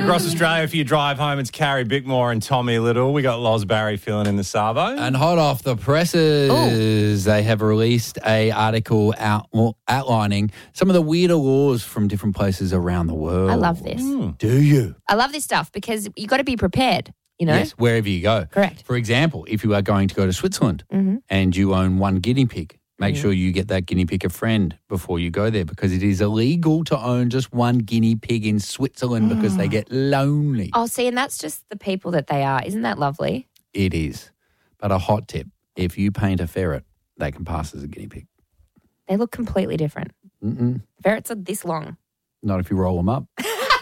Across Australia for your drive home, it's Carrie Bickmore and Tommy Little. We got Loz Barry filling in the Savo. And hot off the presses, they have released a article outlining some of the weirder laws from different places around the world. I love this. Do you? I love this stuff because you got to be prepared, you know? Yes, wherever you go. Correct. For example, if you are going to go to Switzerland and you own one guinea pig, make sure you get that guinea pig a friend before you go there, because it is illegal to own just one guinea pig in Switzerland because they get lonely. Oh, see, and that's just the people that they are. Isn't that lovely? It is. But a hot tip, if you paint a ferret, they can pass as a guinea pig. They look completely different. Ferrets are this long. Not if you roll them up.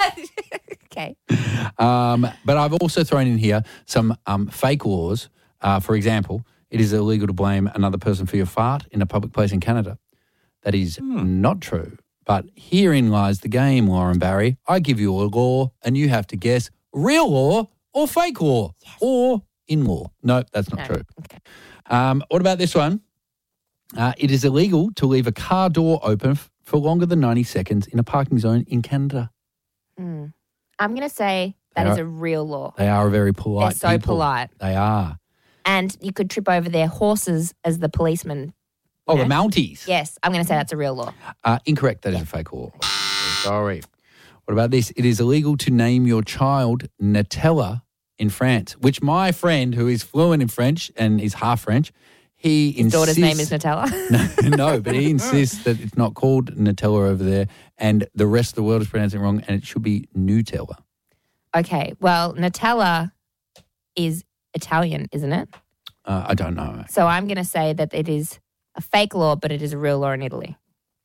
Okay. But I've also thrown in here some fake laws. For example, it is illegal to blame another person for your fart in a public place in Canada. That is not true. But herein lies the game, Lauren Barry. I give you a law and you have to guess real law or fake law or in-law. No, that's not true. Okay. What about this one? It is illegal to leave a car door open for longer than 90 seconds in a parking zone in Canada. I'm going to say that is a real law. They are a very polite They're so people. polite. They are. And you could trip over their horses as the policeman. Oh, the Mounties. Yes, I'm going to say that's a real law. Incorrect. That is a fake law. Sorry. What about this? It is illegal to name your child Nutella in France, which my friend, who is fluent in French and is half French, his daughter's name is Nutella? No, but he insists that it's not called Nutella over there and the rest of the world is pronouncing it wrong and it should be Nutella. Okay, well, Nutella is Italian, isn't it? I don't know. So I'm going to say that it is a fake law, but it is a real law in Italy.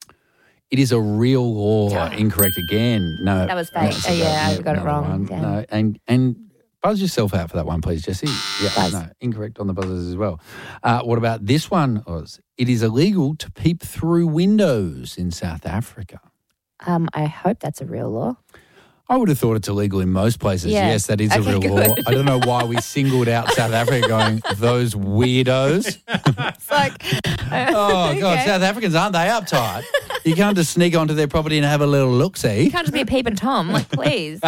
It is a real law. Incorrect again. No. That was fake. Oh, yeah, I got it wrong. No, and buzz yourself out for that one, please, Jessie. Yeah, Buzz. no, incorrect on the buzzers as well. What about this one, Oz? It is illegal to peep through windows in South Africa. I hope that's a real law. I would have thought it's illegal in most places. Yeah. Yes, that is a real law. I don't know why we singled out South Africa going, those weirdos. It's like, Oh, God, okay. South Africans, aren't they uptight? You can't just sneak onto their property and have a little look-see. You can't just be a peeping Tom, like, please.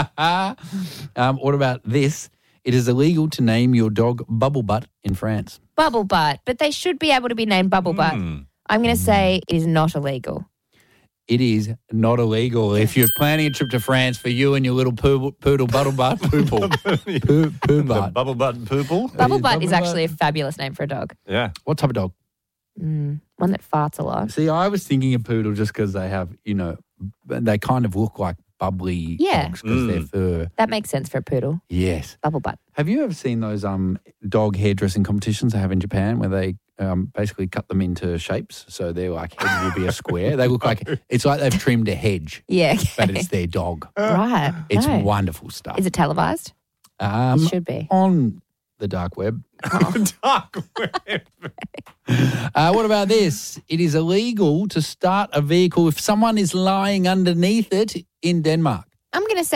What about this? It is illegal to name your dog Bubble Butt in France. Bubble Butt, but they should be able to be named Bubble Butt. I'm going to say it is not illegal. It is not illegal. If you're planning a trip to France for you and your little poodle Bubble Butt, poo butt. Bubble butt and poople. Bubble Butt is actually a fabulous name for a dog. Yeah. What type of dog? One that farts a lot. See, I was thinking a poodle just because they have, they kind of look like bubbly dogs because they're fur. That makes sense for a poodle. Yes. Bubble Butt. Have you ever seen those dog hairdressing competitions they have in Japan where they basically cut them into shapes? So they're like, head will be a square. They look like, it's like they've trimmed a hedge, Yeah. but it's their dog. Right. It's No. wonderful stuff. Is it televised? It should be. On the dark web. Dark web. What about this? It is illegal to start a vehicle if someone is lying underneath it in Denmark. I'm going to say